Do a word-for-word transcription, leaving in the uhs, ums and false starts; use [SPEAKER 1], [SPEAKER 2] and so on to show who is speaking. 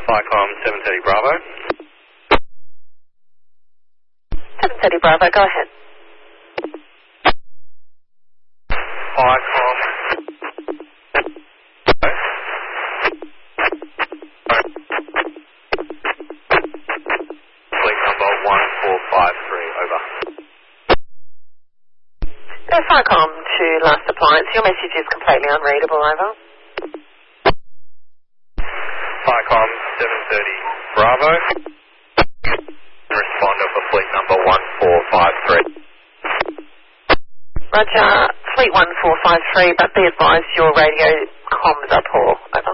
[SPEAKER 1] Flycom seven thirty Bravo.
[SPEAKER 2] seven thirty Bravo, go ahead.
[SPEAKER 1] Flycom. Fleet number one four five three, over.
[SPEAKER 2] Go Flycom to Last Appliance. Your message is completely unreadable, over.
[SPEAKER 1] Flycom seven thirty Bravo. Responder for fleet number one four five three.
[SPEAKER 2] Roger, Fleet one four five three, but be advised your radio comms are poor, over.